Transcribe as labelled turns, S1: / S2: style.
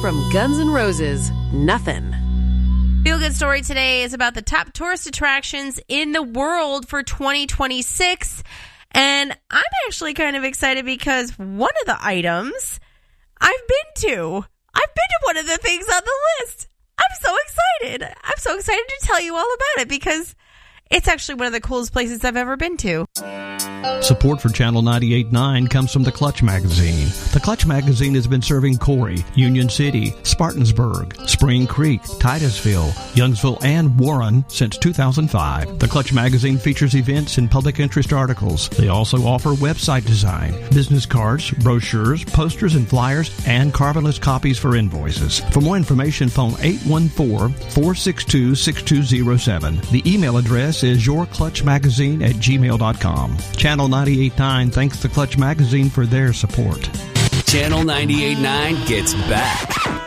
S1: from Guns N' Roses, Nothing.
S2: Feel Good story today is about the top tourist attractions in the world for 2026. And I'm actually kind of excited because one of the items I've been to. I've been to one of the things on the list. I'm so excited. I'm so excited to tell you all about it because it's actually one of the coolest places I've ever been to.
S3: Support for Channel 98.9 comes from The Clutch Magazine. The Clutch Magazine has been serving Corey, Union City, Spartansburg, Spring Creek, Titusville, Youngsville, and Warren since 2005. The Clutch Magazine features events and public interest articles. They also offer website design, business cards, brochures, posters and flyers, and carbonless copies for invoices. For more information, phone 814-462-6207. The email address is yourclutchmagazine@gmail.com. Channel 98.9 thanks the Clutch Magazine for their support.
S4: Channel 98.9 gets back.